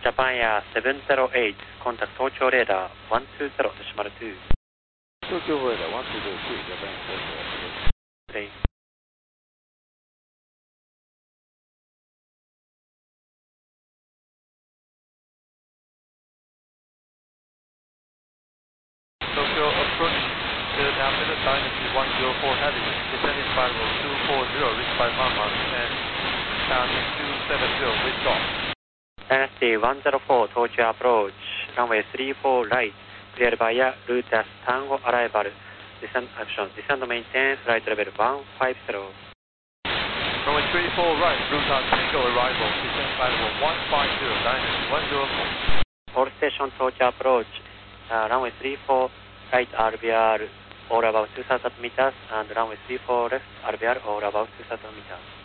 Japan Air 708, contact Tokyo Radar 120.2. Tokyo Radar 120.2, Japan 708. Please. Tokyo approach Philadelphia Dynasty 104 Heavy, descending flight level 240, reached by Mama, and counting 270, lift off. Dynasty 104, Tokyo approach, runway 34 right, cleared via route as Tango arrival, descent action, descend maintain, flight level 150. Runway 34 right, route as Tango arrival, descend flight level 150, Dynasty 104. All station Tokyo approach, runway 34 right RBR, all about 2,000 meters, and runway 34 left RBR, all about 2,000 meters.